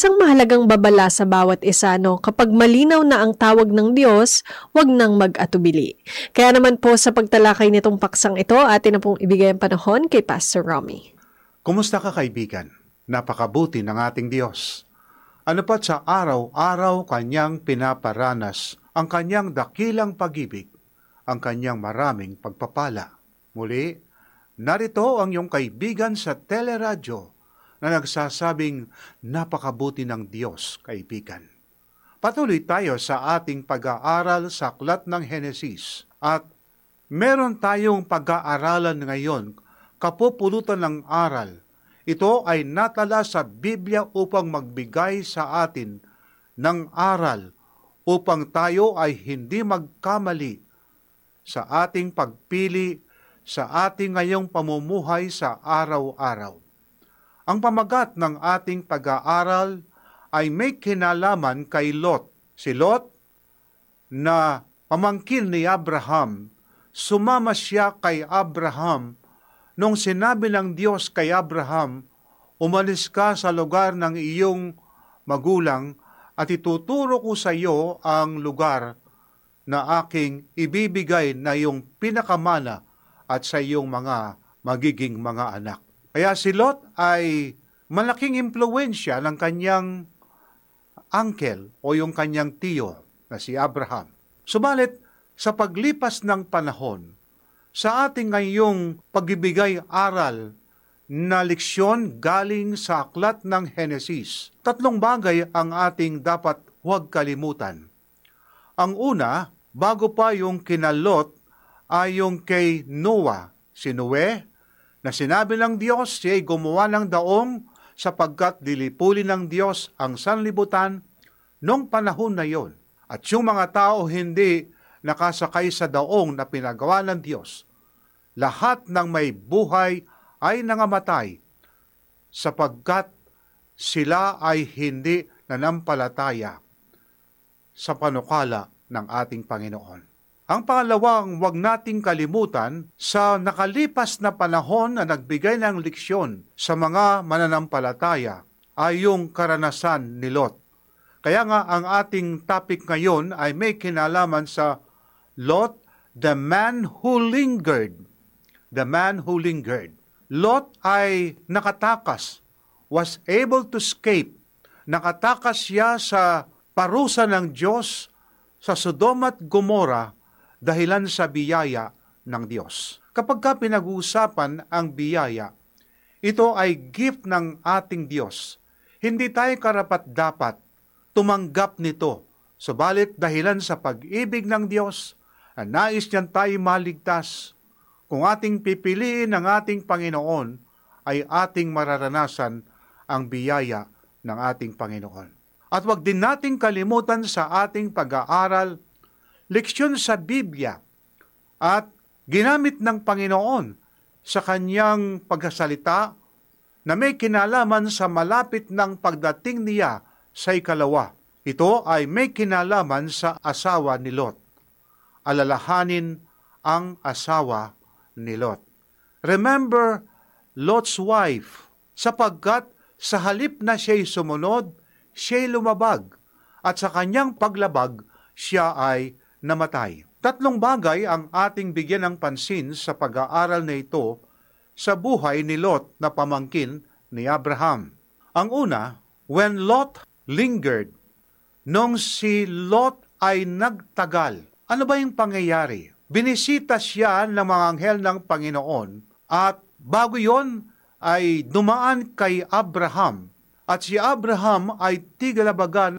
Isang mahalagang babala sa bawat isa, no? Kapag malinaw na ang tawag ng Diyos, wag nang mag-atubili. Kaya naman po sa pagtalakay nitong paksang ito, atin na pong ibigay ang panahon kay Pastor Romy. Kumusta ka, kaibigan? Napakabuti ng ating Diyos. Ano pat sa araw-araw kanyang pinaparanas ang kanyang dakilang pag-ibig, ang kanyang maraming pagpapala. Muli, narito ang iyong kaibigan sa teleradyo na nagsasabing napakabuti ng Diyos, kaibigan. Patuloy tayo sa ating pag-aaral sa aklat ng Henesis at meron tayong pag-aaralan ngayon, kapupulutan ng aral. Ito ay natala sa Biblia upang magbigay sa atin ng aral upang tayo ay hindi magkamali sa ating pagpili sa ating ngayong pamumuhay sa araw-araw. Ang pamagat ng ating pag-aaral ay may kinalaman kay Lot. Si Lot na pamangkin ni Abraham, sumama siya kay Abraham nung sinabi ng Diyos kay Abraham, umalis ka sa lugar ng iyong magulang at ituturo ko sa iyo ang lugar na aking ibibigay na iyong pinakamana at sa iyong mga magiging mga anak. Kaya si Lot ay malaking impluwensya ng kanyang uncle o yung kanyang tiyo na si Abraham. Subalit, sa paglipas ng panahon, sa ating ngayong pagbibigay aral na leksyon galing sa aklat ng Henesis, 3 bagay ang ating dapat huwag kalimutan. Ang una, bago pa yung kina Lot, ay yung kay Noah, si Noe, na sinabi ng Diyos, siya'y gumawa ng daong sapagkat dilipulin ng Diyos ang sanlibutan noong panahon na yon. At yung mga tao hindi nakasakay sa daong na pinagawa ng Diyos, lahat ng may buhay ay nangamatay sapagkat sila ay hindi nanampalataya sa panukala ng ating Panginoon. Ang pangalawang huwag nating kalimutan, sa nakalipas na panahon na nagbigay ng leksyon sa mga mananampalataya ay yung karanasan ni Lot. Kaya nga ang ating topic ngayon ay may kinalaman sa Lot, the man who lingered. The man who lingered. Lot ay nakatakas, was able to escape. Nakatakas siya sa parusa ng Diyos sa Sodom at Gomorrah dahilan sa biyaya ng Diyos. Kapag ka pinag-uusapan ang biyaya, ito ay gift ng ating Diyos. Hindi tayo karapat-dapat tumanggap nito. Subalit dahilan sa pag-ibig ng Diyos, nais niyan tayo maligtas. Kung ating pipiliin ng ating Panginoon, ay ating mararanasan ang biyaya ng ating Panginoon. At wag din nating kalimutan sa ating pag-aaral leksyon sa Biblia at ginamit ng Panginoon sa kanyang pagsasalita na may kinalaman sa malapit ng pagdating niya sa ikalawa. Ito ay may kinalaman sa asawa ni Lot. Alalahanin ang asawa ni Lot. Remember Lot's wife, sapagkat sa halip na siya'y sumunod, siya'y lumabag, at sa kanyang paglabag, siya ay namatay. 3 bagay ang ating bigyan ng pansin sa pag-aaral na ito sa buhay ni Lot na pamangkin ni Abraham. Ang una, when Lot lingered, nung si Lot ay nagtagal, ano ba yung pangyayari? Binisita siya ng mga anghel ng Panginoon at bago yon ay dumaan kay Abraham at si Abraham ay tigalabagan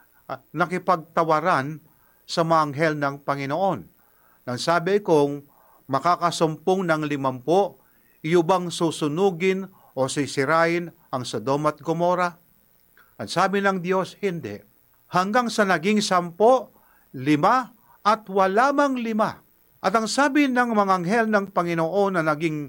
nakipagtawaran sa mga anghel ng Panginoon. Nang sabi kong makakasumpong ng 50, iyo bang susunugin o sisirain ang Sodom at Gomorrah? Ang sabi ng Diyos, hindi. Hanggang sa naging 10, 5, at wala mang 5. At ang sabi ng mga anghel ng Panginoon na naging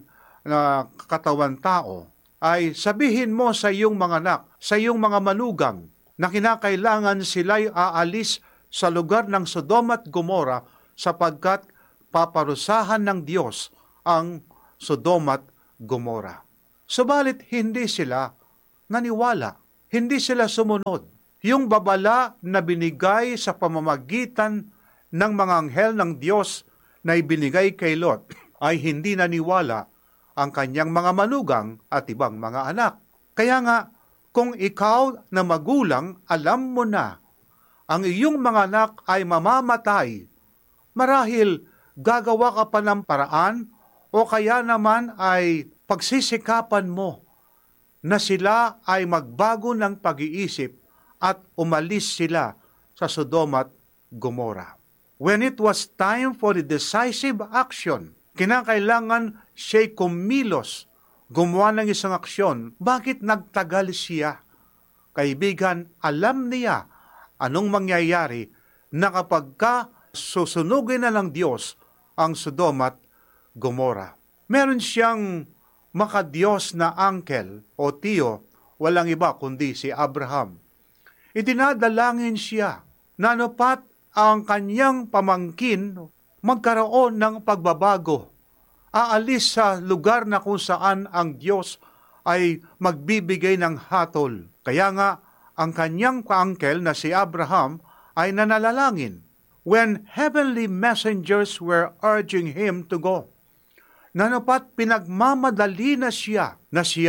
katawan tao, ay sabihin mo sa iyong mga anak, sa iyong mga manugang, na kinakailangan sila'y aalis sa lugar ng Sodom at Gomorrah sapagkat paparusahan ng Diyos ang Sodom at Gomorrah. Subalit hindi sila naniwala. hindi sila sumunod. Yung babala na binigay sa pamamagitan ng mga anghel ng Diyos na ibinigay kay Lot ay hindi naniwala ang kanyang mga manugang at ibang mga anak. Kaya nga, kung ikaw na magulang, alam mo na ang iyong mga anak ay mamamatay, marahil gagawa ka pa ng paraan o kaya naman ay pagsisikapan mo na sila ay magbago ng pag-iisip at umalis sila sa Sodom at Gomora. When it was time for the decisive action, kinakailangan siya'y kumilos, gumawa ng isang aksyon. Bakit nagtagal siya? Kaibigan, alam niya anong mangyayari na kapag susunugin na ng Diyos ang Sodom at Gomora. Meron siyang makadiyos na uncle o tiyo, walang iba kundi si Abraham. Idinadalangin siya na anupat ang kanyang pamangkin magkaroon ng pagbabago. Aalis sa lugar na kung saan ang Diyos ay magbibigay ng hatol. Kaya nga, ang kanyang ka-uncle na si Abraham ay nanalangin when heavenly messengers were urging him to go. Nanapat pinagmamadali na siya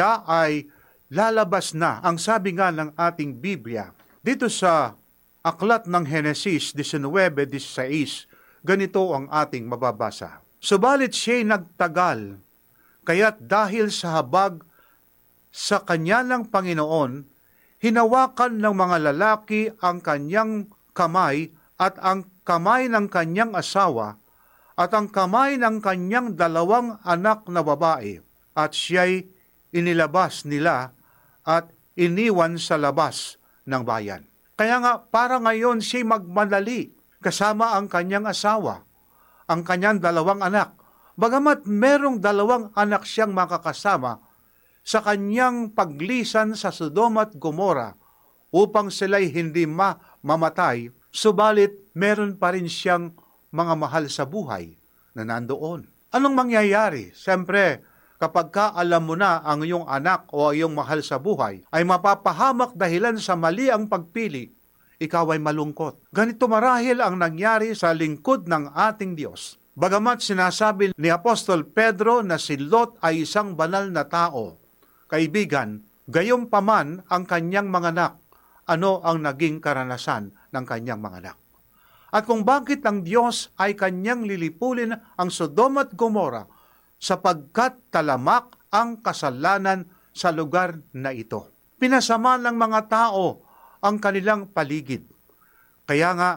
ay lalabas na. Ang sabi nga ng ating Biblia, dito sa aklat ng Henesis 19:16, ganito ang ating mababasa. Subalit siya'y nagtagal, kaya't dahil sa habag sa kanya ng Panginoon, hinawakan ng mga lalaki ang kanyang kamay at ang kamay ng kanyang asawa at ang kamay ng kanyang 2 anak na babae, at siya'y inilabas nila at iniwan sa labas ng bayan. Kaya nga, para ngayon siya'y magmadali kasama ang kanyang asawa, ang kanyang 2 anak. Bagamat merong 2 anak siyang makakasama sa kanyang paglisan sa Sodom at Gomora upang sila'y hindi mamatay, subalit meron pa rin siyang mga mahal sa buhay na nandoon. Anong mangyayari? Siyempre, kapag alam mo na ang iyong anak o iyong mahal sa buhay ay mapapahamak dahilan sa mali ang pagpili, ikaw ay malungkot. Ganito marahil ang nangyari sa lingkod ng ating Diyos. Bagamat sinasabi ni Apostol Pedro na si Lot ay isang banal na tao, kaibigan, gayon-paman ang kanyang mga anak, ano ang naging karanasan ng kanyang mga anak. At kung bakit ang Diyos ay kanyang lilipulin ang Sodom at Gomora sapagkat talamak ang kasalanan sa lugar na ito. Pinasama ng mga tao ang kanilang paligid. Kaya nga,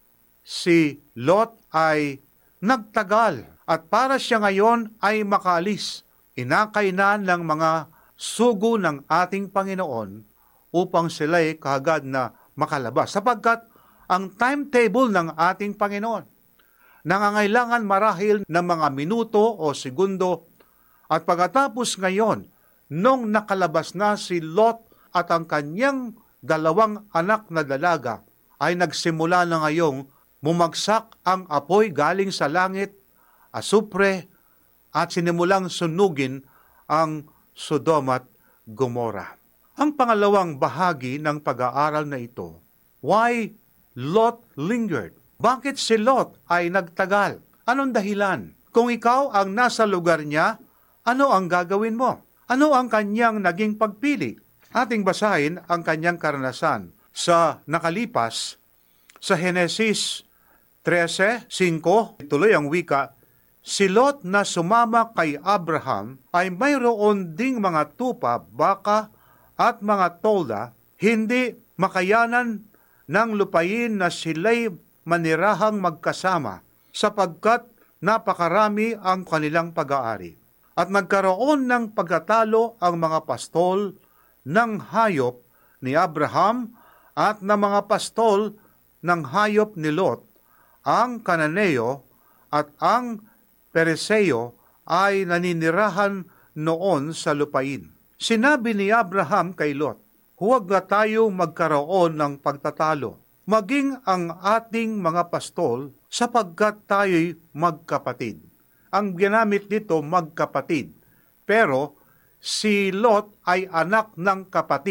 si Lot ay nagtagal at para siya ngayon ay makaalis. Inakay na ng mga sugo ng ating Panginoon upang sila'y kaagad na makalabas. Sapagkat ang timetable ng ating Panginoon, nangangailangan marahil ng mga minuto o segundo, at pagkatapos ngayon, nung nakalabas na si Lot at ang kanyang 2 anak na dalaga, ay nagsimula na ngayong bumagsak ang apoy galing sa langit, asupre, at sinimulang sunugin ang Sodom at Gomora. Ang pangalawang bahagi ng pag-aaral na ito, why Lot lingered. Bakit si Lot ay nagtagal? Anong dahilan? Kung ikaw ang nasa lugar niya, ano ang gagawin mo? Ano ang kanyang naging pagpili? Ating basahin ang kanyang karanasan sa nakalipas sa Henesis 13:5. Tuloy ang wika, si Lot na sumama kay Abraham ay mayroon ding mga tupa, baka at mga tolda, hindi makayanan ng lupain na sila'y manirahang magkasama sapagkat napakarami ang kanilang pag-aari. At nagkaroon ng pagkatalo ang mga pastol ng hayop ni Abraham at ng mga pastol ng hayop ni Lot. Ang Kananeo at ang Pereseo ay naninirahan noon sa lupain. Sinabi ni Abraham kay Lot, huwag na tayo magkaroon ng pagtatalo, maging ang ating mga pastol sapagkat tayo'y magkapatid. Ang ginamit dito, magkapatid. Pero si Lot ay anak ng kapatid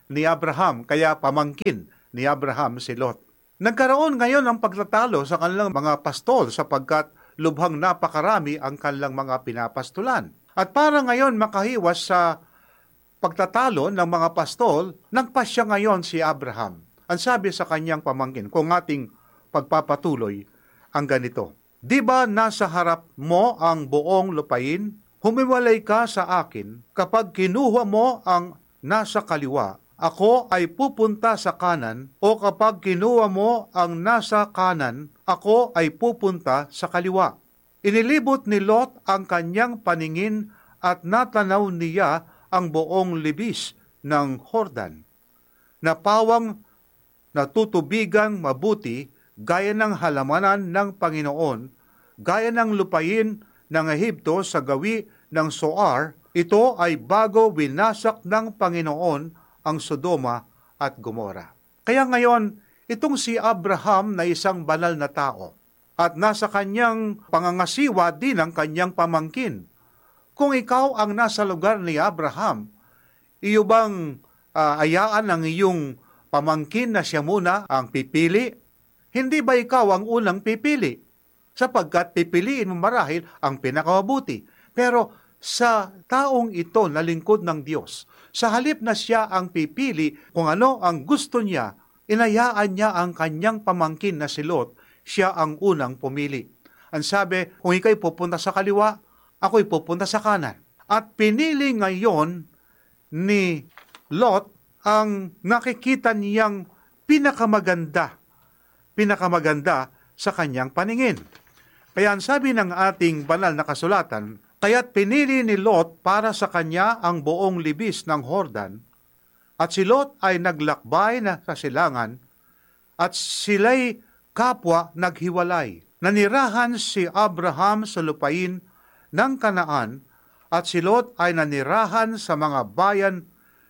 ni Abraham, kaya pamangkin ni Abraham si Lot. Nagkaroon ngayon ng pagtatalo sa kanilang mga pastol sapagkat lubhang napakarami ang kanilang mga pinapastulan. At para ngayon makahiwas sa pagtatalo ng mga pastol, nagpasya ngayon si Abraham. Ang sabi sa kanyang pamangkin, kung ating pagpapatuloy, ang ganito, "Di ba nasa harap mo ang buong lupain? Humiwalay ka sa akin. Kapag kinuha mo ang nasa kaliwa, ako ay pupunta sa kanan, o kapag kinuha mo ang nasa kanan, ako ay pupunta sa kaliwa." Inilibot ni Lot ang kanyang paningin at natanaw niya ang buong libis ng Jordan, na pawang natutubigang mabuti gaya ng halamanan ng Panginoon, gaya ng lupain ng Ehipto sa gawi ng Zoar. Ito ay bago winasak ng Panginoon ang Sodoma at Gomora. Kaya ngayon, itong si Abraham na isang banal na tao at nasa kanyang pangangasiwa din ang kanyang pamangkin. Kung ikaw ang nasa lugar ni Abraham, iyo bang ayaan ang iyong pamangkin na siya muna ang pipili? Hindi ba ikaw ang unang pipili? Sapagkat pipiliin mo marahil ang pinakamabuti. Pero sa taong ito na lingkod ng Diyos, sa halip na siya ang pipili kung ano ang gusto niya, inayaan niya ang kanyang pamangkin na si Lot, siya ang unang pumili. Ang sabi, kung ikaw'y pupunta sa kaliwa, ako'y pupunta sa kanan. At pinili ngayon ni Lot ang nakikita niyang pinakamaganda sa kanyang paningin. Kaya ang sabi ng ating banal na kasulatan, kaya't pinili ni Lot para sa kanya ang buong libis ng Jordan, at si Lot ay naglakbay na sa silangan, at sila'y kapwa naghiwalay. Nanirahan si Abraham sa lupain ng Kanaan, at si Lot ay nanirahan sa mga bayan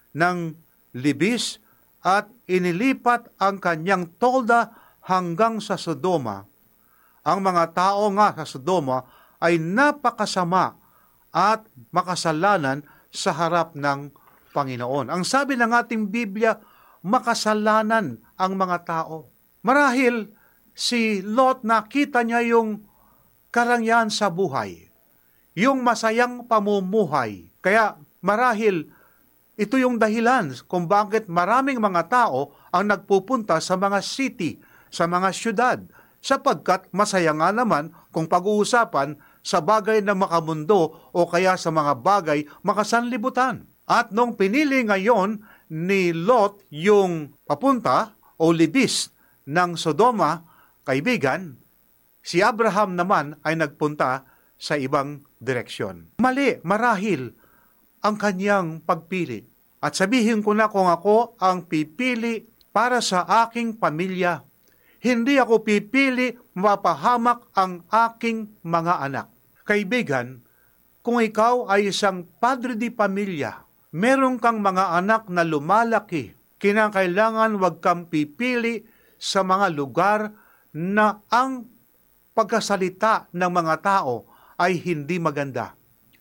ng libis, at inilipat ang kanyang tolda hanggang sa Sodoma. Ang mga tao nga sa Sodoma ay napakasama at makasalanan sa harap ng Panginoon. Ang sabi ng ating Biblia, makasalanan ang mga tao. Marahil si Lot nakita niya yung karangyaan sa buhay, yung masayang pamumuhay. Kaya marahil ito yung dahilan kung bakit maraming mga tao ang nagpupunta sa mga city, sa mga syudad, sapagkat masaya nga naman kung pag-uusapan sa bagay na makamundo o kaya sa mga bagay makasanlibutan. At nung pinili ngayon ni Lot yung papunta o libis ng Sodoma, kaibigan, si Abraham naman ay nagpunta sa ibang direksyon. Mali, marahil ang kanyang pagpili. At sabihin ko na kung ako ang pipili para sa aking pamilya, hindi ako pipili mapahamak ang aking mga anak. Kaibigan, kung ikaw ay isang padre di pamilya, meron kang mga anak na lumalaki, kinakailangan wag kang pipili sa mga lugar na ang pagkasalita ng mga tao ay hindi maganda.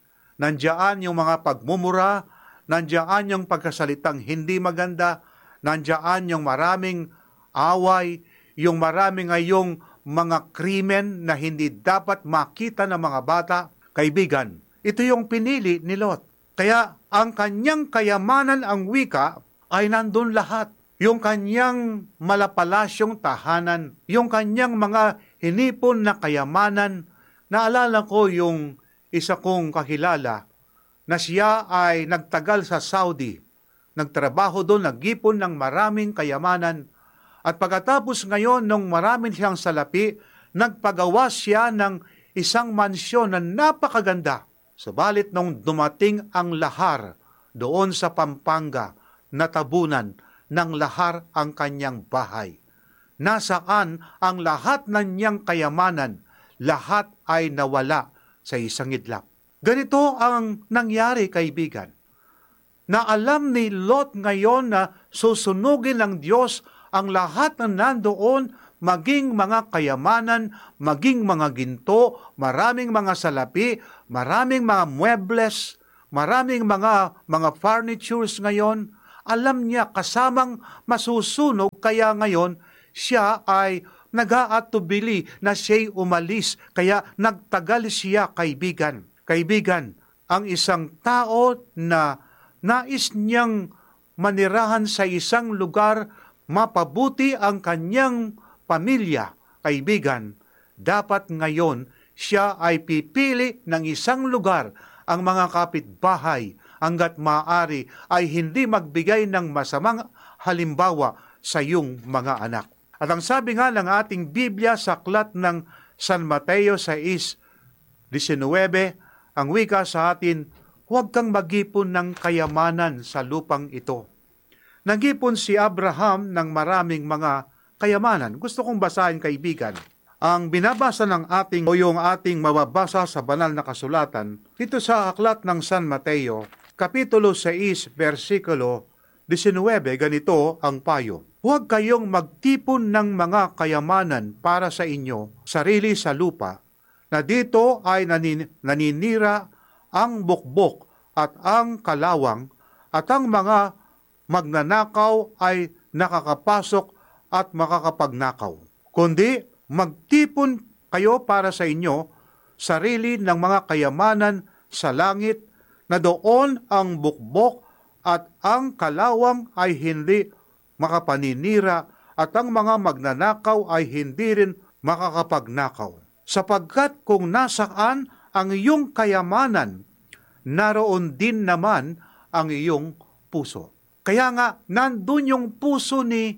Nandiyan yung mga pagmumura, nandiyan yung pagkasalitang hindi maganda, nandiyan yung maraming away, yung marami ngayong mga krimen na hindi dapat makita ng mga bata. Kaibigan, ito yung pinili ni Lot. Kaya ang kanyang kayamanan, ang wika, ay nandun lahat. Yung kanyang malapalasyong tahanan, yung kanyang mga hinipon na kayamanan. Naalala ko yung isa kong kakilala na siya ay nagtagal sa Saudi. Nagtrabaho doon, nagipon ng maraming kayamanan. At pagkatapos ngayon, nung maraming siyang salapi, nagpagawa siya ng isang mansyon na napakaganda. Subalit nung dumating ang lahar doon sa Pampanga, natabunan ng lahar ang kanyang bahay. Nasaan ang lahat ng niyang kayamanan, lahat ay nawala sa isang idlap. Ganito ang nangyari, kaibigan, na alam ni Lot ngayon na susunugin ng Diyos ang lahat na nandoon, maging mga kayamanan, maging mga ginto, maraming mga salapi, maraming mga muebles, maraming mga furnitures ngayon, alam niya kasamang masusunog, kaya ngayon siya ay nag-aatubili na siya'y umalis, kaya nagtagal siya, kaibigan. Kaibigan, ang isang tao na nais niyang manirahan sa isang lugar, mapabuti ang kanyang pamilya, kaibigan, dapat ngayon siya ay pipili ng isang lugar. Ang mga kapitbahay, hanggat maaari, ay hindi magbigay ng masamang halimbawa sa iyong mga anak. At ang sabi nga ng ating Biblia sa aklat ng San Mateo 6:19, ang wika sa atin, huwag kang mag-ipon ng kayamanan sa lupang ito. Nag-ipon si Abraham ng maraming mga kayamanan. Gusto kong basahin, kaibigan. Ang binabasa ng ating o yung ating mababasa sa banal na kasulatan, dito sa aklat ng San Mateo, Kapitulo 6, versikulo 19, ganito ang payo. Huwag kayong magtipon ng mga kayamanan para sa inyo, sarili sa lupa, na dito ay naninira ang bukbok at ang kalawang, at ang mga magnanakaw ay nakakapasok at makakapagnakaw. Kundi magtipon kayo para sa inyo, sarili ng mga kayamanan sa langit, na doon ang bukbok at ang kalawang ay hindi makapaninira, at ang mga magnanakaw ay hindi rin makakapagnakaw. Sapagkat kung nasaan ang iyong kayamanan, naroon din naman ang iyong puso. Kaya nga, nandun yung puso ni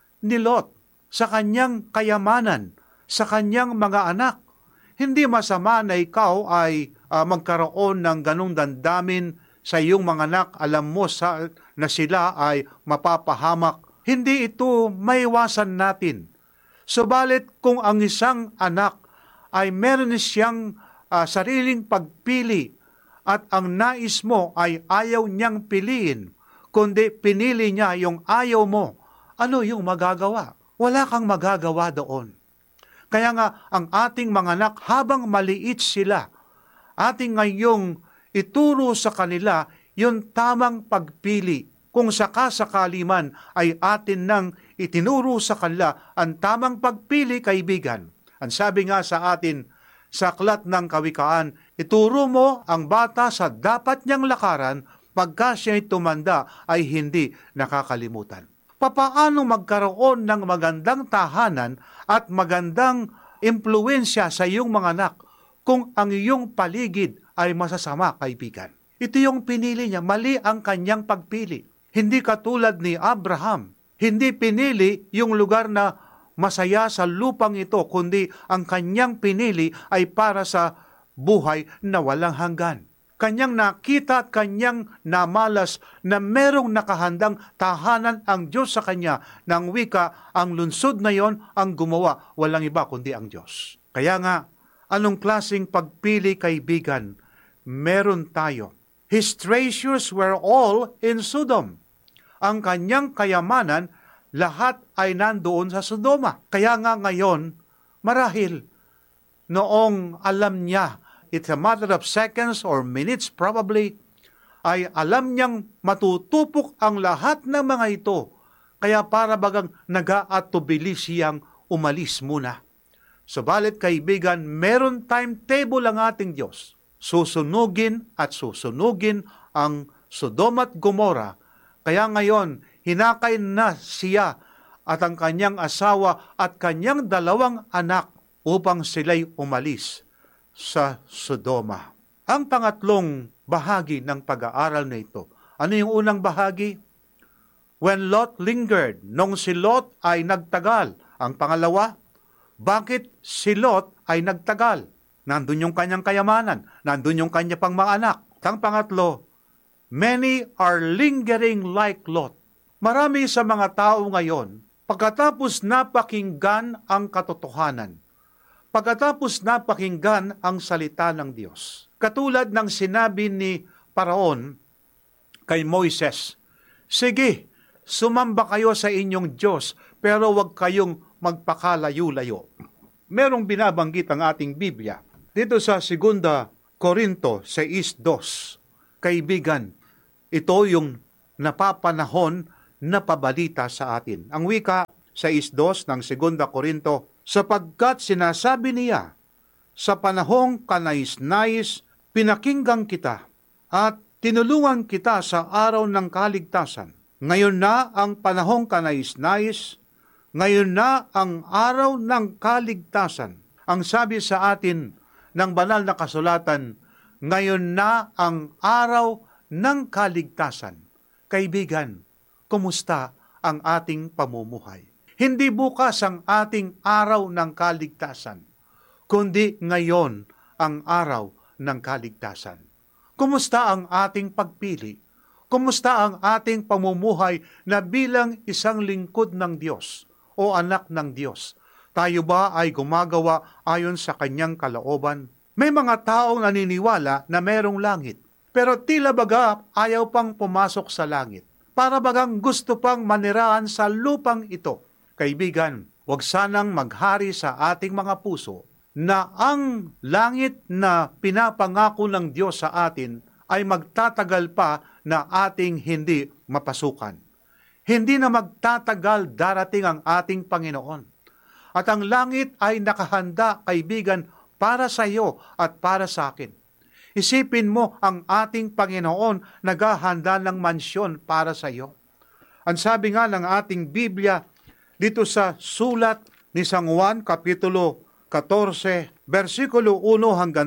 Lot sa kanyang kayamanan, sa kanyang mga anak. Hindi masama na ikaw ay magkaroon ng ganung dandamin sa iyong mga anak. Alam mo na sila ay mapapahamak. Hindi ito maiwasan natin. Subalit kung ang isang anak ay meron siyang sariling pagpili at ang nais mo ay ayaw niyang piliin, kundi pinili niya yung ayaw mo, ano yung magagawa? Wala kang magagawa doon. Kaya nga, ang ating mga anak, habang maliit sila, ating ngayong ituro sa kanila yung tamang pagpili. Kung sakasakali man ay atin nang itinuro sa kanila ang tamang pagpili, kaibigan. Ang sabi nga sa atin sa aklat ng Kawikaan, ituro mo ang bata sa dapat niyang lakaran, pagka siya'y tumanda ay hindi nakakalimutan. Papaano magkaroon ng magandang tahanan at magandang impluensya sa iyong mga anak kung ang iyong paligid ay masasama, kaibigan? Ito yung pinili niya, mali ang kanyang pagpili. Hindi katulad ni Abraham, hindi pinili yung lugar na masaya sa lupang ito, kundi ang kanyang pinili ay para sa buhay na walang hanggan. Kanyang nakita at kanyang namalas na merong nakahandang tahanan ang Diyos sa kanya, ng wika, ang lungsod na yon ang gumawa, walang iba kundi ang Diyos. Kaya nga, anong klaseng pagpili, kaibigan, meron tayo? His treasures were all in Sodom. Ang kanyang kayamanan, lahat ay nandoon sa Sodoma. Kaya nga ngayon, marahil, noong alam niya, it's a matter of seconds or minutes probably, ay alam niyang matutupok ang lahat ng mga ito. Kaya para bagang nag-aatubili siyang umalis muna. Subalit, kaibigan, meron timetable ang ating Diyos. Susunugin at susunugin ang Sodoma at Gomora. Kaya ngayon, hinakay na siya at ang kanyang asawa at kanyang 2 anak upang sila'y umalis sa Sodoma. Ang pangatlong bahagi ng pag-aaral na ito. Ano yung unang bahagi? When Lot lingered, nung si Lot ay nagtagal. Ang pangalawa, bakit si Lot ay nagtagal? Nandun yung kanyang kayamanan, nandun yung kanya pang mga anak. Ang pangatlo, many are lingering like Lot. Marami sa mga tao ngayon, pagkatapos napakinggan ang katotohanan, pagkatapos napakinggan ang salita ng Diyos. Katulad ng sinabi ni Paraon kay Moises, sige, sumamba kayo sa inyong Diyos, pero huwag kayong magpakalayo-layo. Merong binabanggit ang ating Biblia. Dito sa 2 Korinto 6:2, kaibigan, ito yung napapanahon na pabalita sa atin. Ang wika sa 6:2 ng 2 Korinto, sapagkat sinasabi niya, sa panahong kanais-nais, pinakinggan kita at tinulungan kita sa araw ng kaligtasan. Ngayon na ang panahong kanais-nais, ngayon na ang araw ng kaligtasan. Ang sabi sa atin ng banal na kasulatan, ngayon na ang araw ng kaligtasan. Kaibigan, kumusta ang ating pamumuhay? Hindi bukas ang ating araw ng kaligtasan, kundi ngayon ang araw ng kaligtasan. Kumusta ang ating pagpili? Kumusta ang ating pamumuhay na bilang isang lingkod ng Diyos o anak ng Diyos? Tayo ba ay gumagawa ayon sa kanyang kalooban? May mga taong naniniwala na merong langit, pero tila baga ayaw pang pumasok sa langit. Para bagang gusto pang maniraan sa lupang ito. Kaibigan, huwag sanang maghari sa ating mga puso na ang langit na pinapangako ng Diyos sa atin ay magtatagal pa na ating hindi mapasukan. Hindi na magtatagal darating ang ating Panginoon. At ang langit ay nakahanda, kaibigan, para sa iyo at para sa akin. Isipin mo ang ating Panginoon naghahanda ng mansyon para sa iyo. Ang sabi nga ng ating Biblia dito sa sulat ni San Juan, Kapitulo 14, versikulo 1 hanggang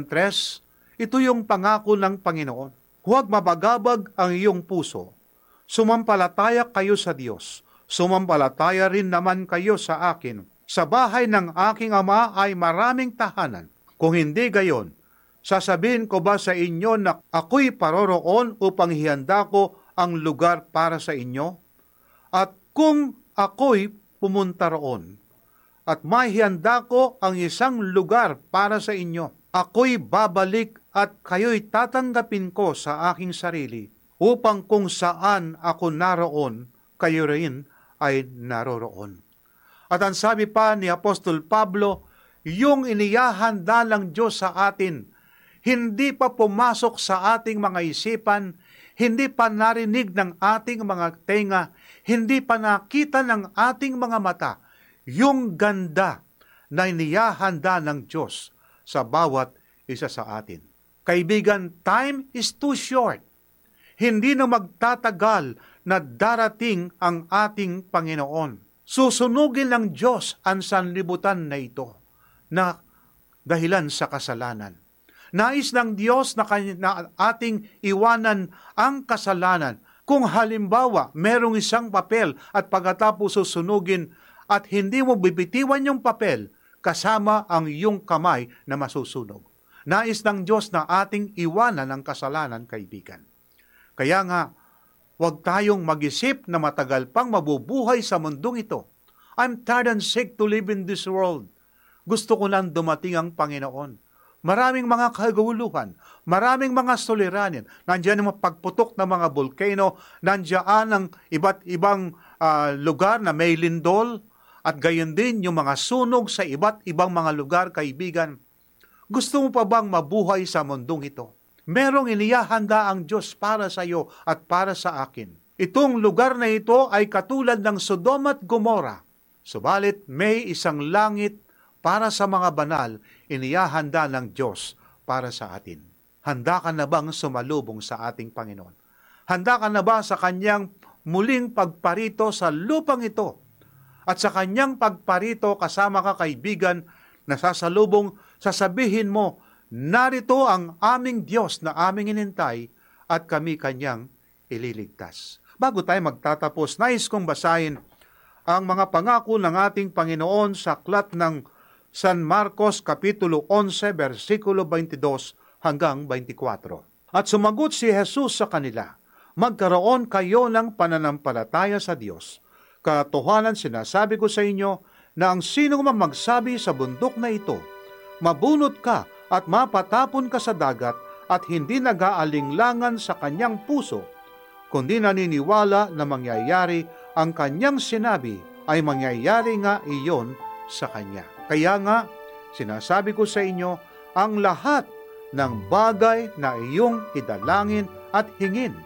3, ito yung pangako ng Panginoon. Huwag mabagabag ang iyong puso. Sumampalataya kayo sa Diyos. Sumampalataya rin naman kayo sa akin. Sa bahay ng aking Ama ay maraming tahanan. Kung hindi gayon, sasabihin ko ba sa inyo na ako'y paroroon upang ihanda ko ang lugar para sa inyo? At kung ako'y pumunta roon, at mahihanda ko ang isang lugar para sa inyo, ako'y babalik at kayo'y tatanggapin ko sa aking sarili, upang kung saan ako naroon, kayo rin ay naroroon. At ang sabi pa ni Apostol Pablo, yung inihahanda ng Diyos sa atin, hindi pa pumasok sa ating mga isipan, hindi pa narinig ng ating mga tenga, hindi pa nakita ng ating mga mata, yung ganda na inihahanda ng Diyos sa bawat isa sa atin. Kaibigan, time is too short. Hindi na magtatagal na darating ang ating Panginoon. Susunugin ng Diyos ang sanlibutan na ito na dahilan sa kasalanan. Nais ng Diyos na ating iwanan ang kasalanan. Kung halimbawa, merong isang papel at pagkatapos susunugin at hindi mo bibitiwan yung papel, kasama ang iyong kamay na masusunog. Nais ng Diyos na ating iwanan ang kasalanan, kaibigan. Kaya nga, huwag tayong mag-isip na matagal pang mabubuhay sa mundong ito. I'm tired and sick to live in this world. Gusto ko nang dumating ang Panginoon. Maraming mga kaguluhan, maraming mga suliranin. Nandiyan ang pagputok ng mga volcano, nandiyan ang iba't ibang lugar na may lindol, at gayon din yung mga sunog sa iba't ibang mga lugar, kaibigan. Gusto mo pa bang mabuhay sa mundong ito? Merong inihahanda ang Diyos para sa iyo at para sa akin. Itong lugar na ito ay katulad ng Sodom at Gomora. Subalit may isang langit para sa mga banal, inihahanda ng Diyos para sa atin. Handa ka na bang sumalubong sa ating Panginoon? Handa ka na ba sa kanyang muling pagparito sa lupang ito? At sa kanyang pagparito kasama ka, kaibigan, na sasalubong, sasabihin mo, narito ang aming Diyos na aming inintay at kami kanyang ililigtas. Bago tayo magtatapos, nais kong basahin ang mga pangako ng ating Panginoon sa aklat ng San Marcos Kapitulo 11, versikulo 22 hanggang 24. At sumagot si Jesus sa kanila, magkaroon kayo ng pananampalataya sa Diyos. Katotohanan sinasabi ko sa inyo na ang sino man magsabi sa bundok na ito, mabunot ka at mapatapon ka sa dagat at hindi nag-aalinglangan sa kanyang puso, kundi naniniwala na mangyayari ang kanyang sinabi, ay mangyayari nga iyon sa kanya. Kaya nga, sinasabi ko sa inyo, ang lahat ng bagay na iyong idalangin at hingin,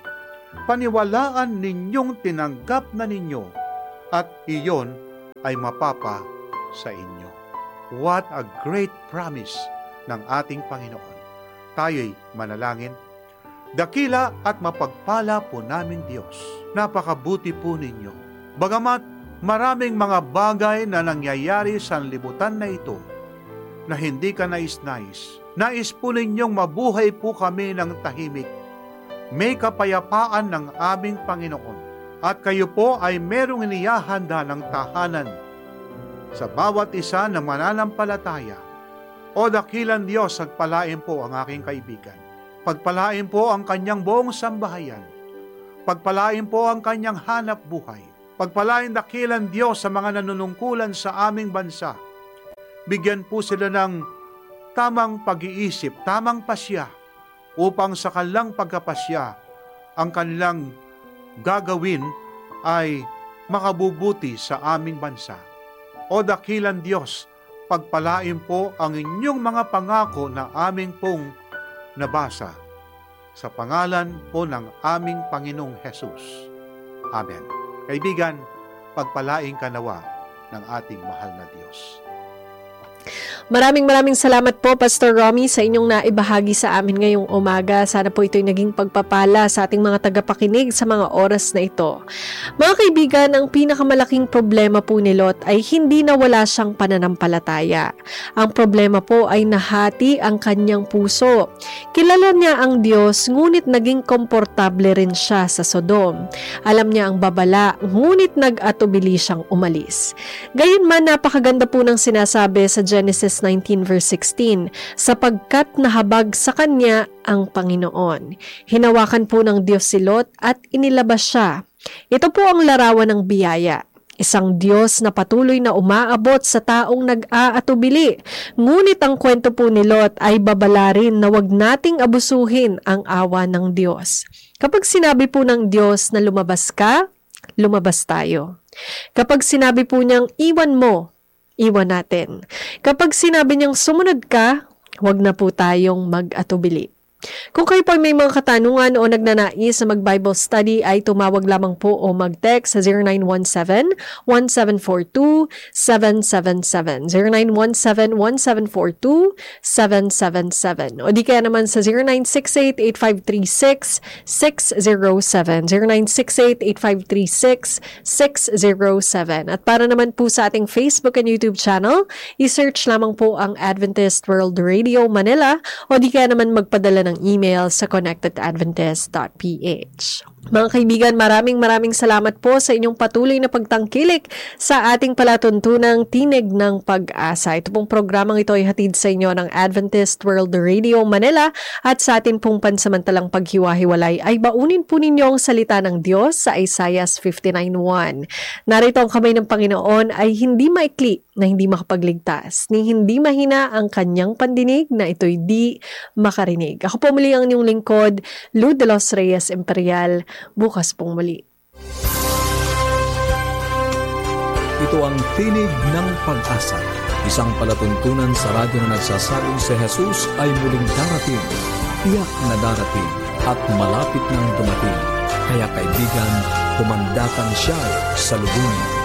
paniwalaan ninyong tinanggap na ninyo at iyon ay mapapa sa inyo. What a great promise ng ating Panginoon. Tayo'y manalangin. Dakila at mapagpala po namin Diyos. Napakabuti po ninyo. Bagamat maraming mga bagay na nangyayari sa libutan na ito na hindi ka nais-nais, nais po ninyong mabuhay po kami ng tahimik. May kapayapaan ng aming Panginoon at kayo po ay merong inihahanda ng tahanan sa bawat isa na mananampalataya. O dakilang Diyos, pagpalain po ang aking kaibigan. Pagpalain po ang kanyang buong sambahayan. Pagpalain po ang kanyang hanap buhay. Pagpalain dakilang Diyos sa mga nanunungkulan sa aming bansa. Bigyan po sila ng tamang pag-iisip, tamang pasya, upang sa kanilang pagkapasya, ang kanilang gagawin ay makabubuti sa aming bansa. O dakilang Diyos, pagpalain po ang inyong mga pangako na aming pong nabasa sa pangalan po ng aming Panginoong Hesus. Amen. Kaibigan, pagpalain ka nawa ng ating mahal na Diyos. Maraming salamat po, Pastor Romy, sa inyong naibahagi sa amin ngayong umaga. Sana po ito'y naging pagpapala sa ating mga tagapakinig sa mga oras na ito. Mga kaibigan, ang pinakamalaking problema po ni Lot ay hindi na wala siyang pananampalataya. Ang problema po ay nahati ang kanyang puso. Kilala niya ang Diyos, ngunit naging komportable rin siya sa Sodom. Alam niya ang babala, ngunit nag-atubili siyang umalis. Gayunman, napakaganda po ng sinasabi sa Genesis 19 verse 16, sapagkat nahabag sa kanya ang Panginoon. Hinawakan po ng Diyos si Lot at inilabas siya. Ito po ang larawan ng biyaya. Isang Diyos na patuloy na umaabot sa taong nag-aatubili. Ngunit ang kwento po ni Lot ay babala rin na wag nating abusuhin ang awa ng Diyos. Kapag sinabi po ng Diyos na lumabas ka, lumabas tayo. Kapag sinabi po niyang iwan mo, iwan natin. Kapag sinabi niyang sumunod ka, huwag na po tayong mag-atubili. Kung kayo po may mga katanungan o nagnanais na mag-Bible study ay tumawag lamang po o mag-text sa 0917-1742-777. 0917-1742-777. O di kaya naman sa 0968-8536-607. 0968-8536-607. At para naman po sa ating Facebook and YouTube channel, i-search lamang po ang Adventist World Radio Manila o di kaya naman magpadala ng email sa connectedadventist.ph. Mga kaibigan, maraming salamat po sa inyong patuloy na pagtangkilik sa ating palatuntunang Tinig ng Pag-asa. Ito pong programang ito ay hatid sa inyo ng Adventist World Radio Manila at sa atin pong pansamantalang paghiwa-hiwalay ay baunin po ninyo ang salita ng Diyos sa Isaiah 59:1. Narito ang kamay ng Panginoon ay hindi maikli na hindi makapagligtas, ni hindi mahina ang kanyang pandinig na ito'y di makarinig. Ako po muli ang inyong lingkod, Lou de los Reyes Imperial. Bukas pong muli. Ito ang Tinig ng Pag-asa, isang palatuntunan sa radyo na nagsasabing si Jesus ay muling darating, tiyak na darating at malapit nang dumating. Kaya kaibigan, kumandakan siya sa lubungin.